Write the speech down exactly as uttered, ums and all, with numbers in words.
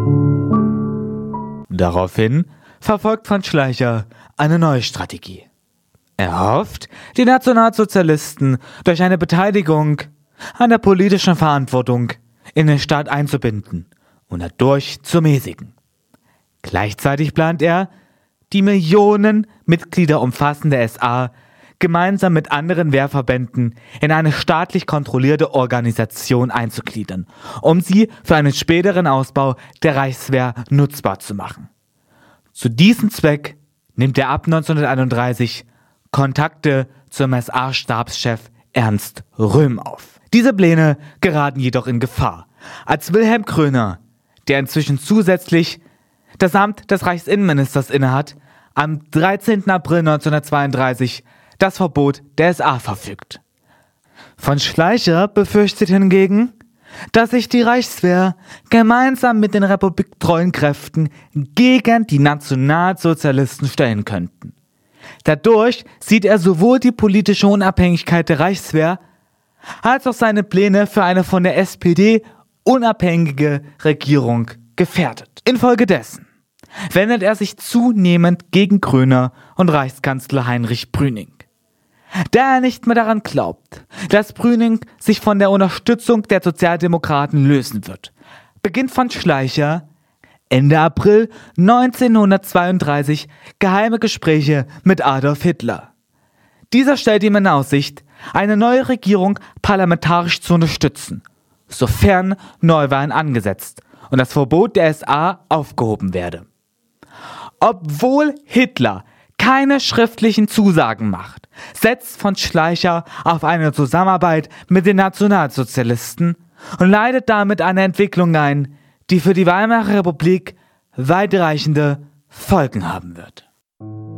Daraufhin verfolgt von Schleicher eine neue Strategie. Er hofft, die Nationalsozialisten durch eine Beteiligung an der politischen Verantwortung in den Staat einzubinden und dadurch zu mäßigen. Gleichzeitig plant er, die Millionen Mitglieder umfassende S A gemeinsam mit anderen Wehrverbänden in eine staatlich kontrollierte Organisation einzugliedern, um sie für einen späteren Ausbau der Reichswehr nutzbar zu machen. Zu diesem Zweck nimmt er ab neunzehnhunderteinunddreißig Kontakte zum S A-Stabschef Ernst Röhm auf. Diese Pläne geraten jedoch in Gefahr, als Wilhelm Kröner, der inzwischen zusätzlich das Amt des Reichsinnenministers innehat, am dreizehnten April neunzehnhundertzweiunddreißig das Verbot der S A verfügt. Von Schleicher befürchtet hingegen, dass sich die Reichswehr gemeinsam mit den republiktreuen Kräften gegen die Nationalsozialisten stellen könnten. Dadurch sieht er sowohl die politische Unabhängigkeit der Reichswehr als auch seine Pläne für eine von der S P D unabhängige Regierung gefährdet. Infolgedessen wendet er sich zunehmend gegen Kröner und Reichskanzler Heinrich Brüning. Da er nicht mehr daran glaubt, dass Brüning sich von der Unterstützung der Sozialdemokraten lösen wird, beginnt von Schleicher Ende April neunzehnhundertzweiunddreißig geheime Gespräche mit Adolf Hitler. Dieser stellt ihm in Aussicht, eine neue Regierung parlamentarisch zu unterstützen, sofern Neuwahlen angesetzt und das Verbot der S A aufgehoben werde. Obwohl Hitler keine schriftlichen Zusagen macht, setzt von Schleicher auf eine Zusammenarbeit mit den Nationalsozialisten und leitet damit eine Entwicklung ein, die für die Weimarer Republik weitreichende Folgen haben wird.